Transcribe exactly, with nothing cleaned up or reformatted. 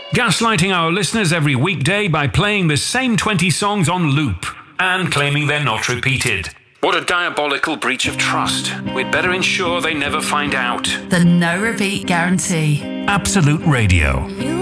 gaslighting our listeners every weekday by playing the same twenty songs on loop and claiming they're not repeated. What a diabolical breach of trust. We'd better ensure they never find out. The no repeat guarantee. Absolute Radio. You